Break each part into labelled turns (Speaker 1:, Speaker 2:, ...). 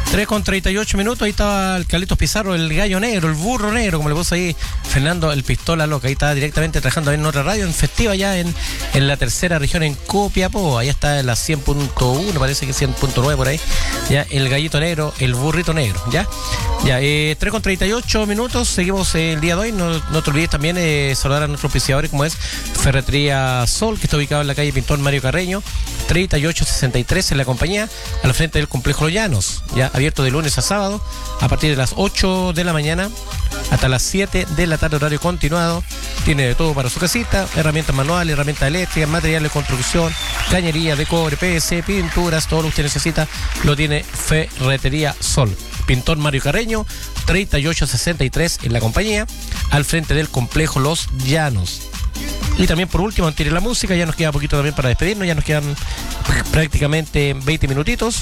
Speaker 1: 3:38. Ahí estaba el Carlitos Pizarro, el gallo negro, el burro negro, como le puso ahí Fernando el Pistola Loca. Ahí está directamente trabajando en otra radio, en Festiva, ya en la tercera región, en Copiapó. Ahí está en la 100.1, parece que 100.9 por ahí. Ya, el gallito negro, el burrito negro. Ya, 3:38. Seguimos el día de hoy. No te olvides también saludar a nuestros auspiciadores, como es Ferretería Sol, que está ubicado en la calle Pintor Mario Carreño, 3863 en la compañía, al frente del complejo Los Llanos. Ya, abierto de lunes a sábado, a partir de las 8 de la mañana hasta las 7 de la tarde, horario continuado. Tiene de todo para su casita: herramientas manuales, herramientas eléctricas, materiales de construcción, cañería de cobre, PVC, pinturas, todo lo que usted necesita lo tiene Ferretería Sol. Pintor Mario Carreño, 3863 en la compañía, al frente del complejo Los Llanos. Y también, por último, antes de la música, ya nos queda poquito también para despedirnos, ya nos quedan prácticamente 20 minutitos.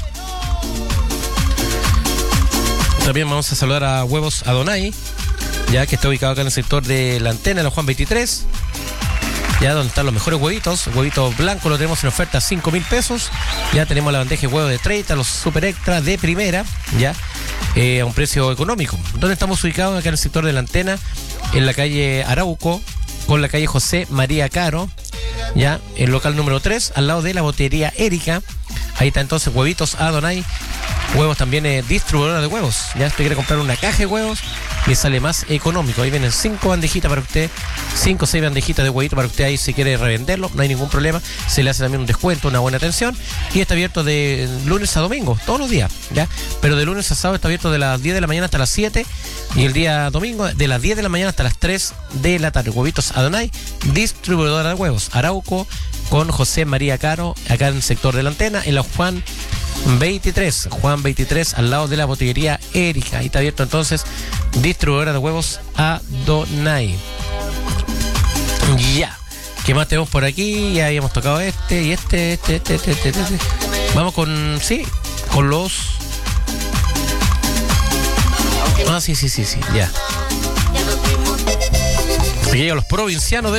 Speaker 1: También vamos a saludar a Huevos Adonai, ya que está ubicado acá en el sector de la Antena, en la Juan 23, ya donde están los mejores huevitos blancos. Lo tenemos en oferta a 5.000 pesos. Ya tenemos la bandeja de huevo de 30, los super extra de primera, ya a un precio económico. ¿Dónde estamos ubicados? Acá en el sector de la Antena, en la calle Arauco con la calle José María Caro, ya el local número 3, al lado de la botería Erika. Ahí está entonces Huevitos Adonai. Huevos también, distribuidora de huevos. Ya, usted quiere comprar una caja de huevos, le sale más económico. Ahí vienen 5 bandejitas para usted, 5 o 6 bandejitas de huevito para usted. Ahí, si quiere revenderlo, no hay ningún problema. Se le hace también un descuento, una buena atención. Y está abierto de lunes a domingo, todos los días, ya. Pero de lunes a sábado está abierto de las 10 de la mañana hasta las 7. Y el día domingo de las 10 de la mañana hasta las 3 de la tarde. Huevitos Adonai, distribuidora de huevos. Arauco con José María Caro, acá en el sector de la Antena, en la Juan 23, al lado de la botillería Erika. Ahí está abierto entonces, distribuidora de huevos Adonai. Ya, ¿qué más tenemos por aquí? Ya habíamos tocado este. Vamos con los... sí, ya. Aquí llegan los provincianos de